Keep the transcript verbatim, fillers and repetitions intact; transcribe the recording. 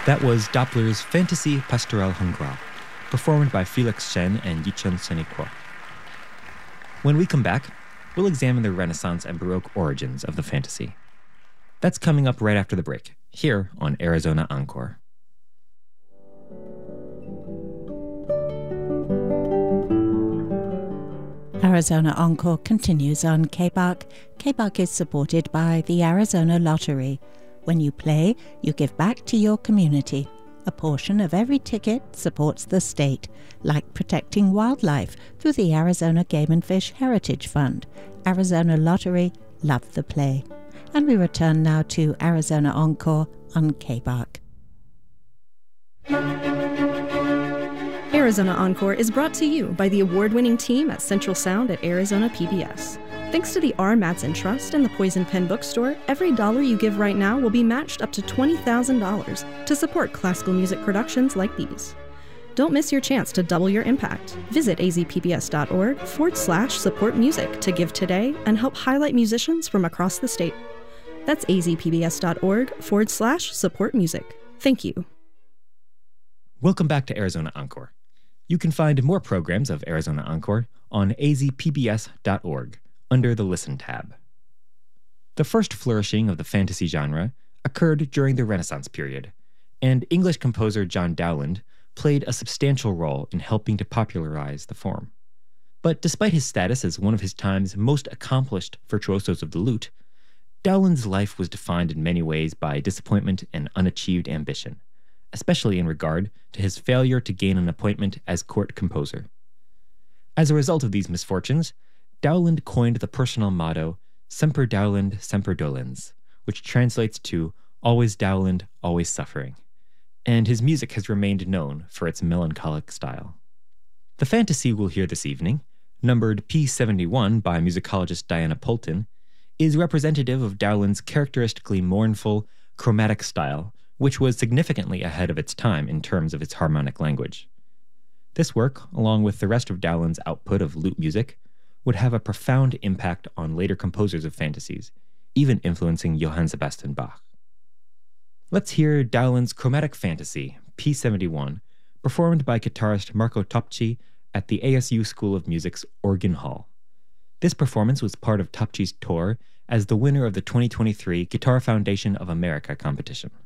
That was Doppler's Fantasy Pastorale Hongrois, performed by Felix Chen and Yichun Senikwo. When we come back, we'll examine the Renaissance and Baroque origins of the fantasy. That's coming up right after the break, here on Arizona Encore. Arizona Encore continues on K B A C. K B A C is supported by the Arizona Lottery. When you play, you give back to your community. A portion of every ticket supports the state, like protecting wildlife through the Arizona Game and Fish Heritage Fund. Arizona Lottery, love the play. And we return now to Arizona Encore on K B A C. Arizona Encore is brought to you by the award-winning team at Central Sound at Arizona P B S. Thanks to the R. Mattson Trust and the Poison Pen Bookstore, every dollar you give right now will be matched up to twenty thousand dollars to support classical music productions like these. Don't miss your chance to double your impact. Visit azpbs.org forward slash support music to give today and help highlight musicians from across the state. That's azpbs.org forward slash support music. Thank you. Welcome back to Arizona Encore. You can find more programs of Arizona Encore on a z p b s dot org under the Listen tab. The first flourishing of the fantasy genre occurred during the Renaissance period, and English composer John Dowland played a substantial role in helping to popularize the form. But despite his status as one of his time's most accomplished virtuosos of the lute, Dowland's life was defined in many ways by disappointment and unachieved ambition, especially in regard to his failure to gain an appointment as court composer. As a result of these misfortunes, Dowland coined the personal motto, Semper Dowland, Semper Dolens, which translates to always Dowland, always suffering, and his music has remained known for its melancholic style. The fantasy we'll hear this evening, numbered P seventy-one by musicologist Diana Poulton, is representative of Dowland's characteristically mournful, chromatic style, which was significantly ahead of its time in terms of its harmonic language. This work, along with the rest of Dowland's output of lute music, would have a profound impact on later composers of fantasies, even influencing Johann Sebastian Bach. Let's hear Dowland's Chromatic Fantasy, P seventy-one, performed by guitarist Marco Topci at the A S U School of Music's Organ Hall. This performance was part of Topci's tour as the winner of the twenty twenty-three Guitar Foundation of America competition.